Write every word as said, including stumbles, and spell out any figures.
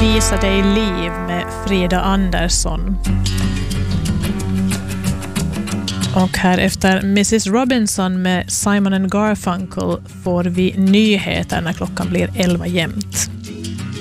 Visa dig liv med Frida Andersson. Och här efter missus Robinson med Simon and Garfunkel får vi nyheter när klockan blir elva jämt.